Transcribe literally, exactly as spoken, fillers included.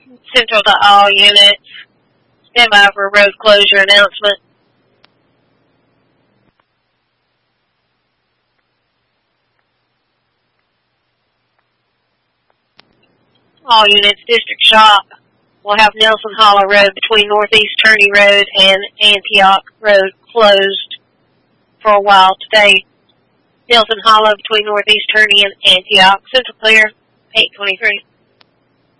Central to all units. Stand by for road closure announcement. All units, District Shop will have Nelson Hollow Road between Northeast Turney Road and Antioch Road closed for a while today. Nelson Hollow between Northeast Turney and Antioch. Central clear, eight twenty-three.